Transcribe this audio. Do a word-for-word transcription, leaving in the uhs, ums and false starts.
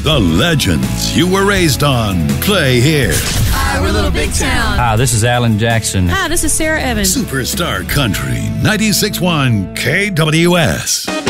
The legends you were raised on play here. Iowa Little Big Town. Hi, this is Alan Jackson. Hi, this is Sarah Evans. Superstar Country ninety-six point one K W S.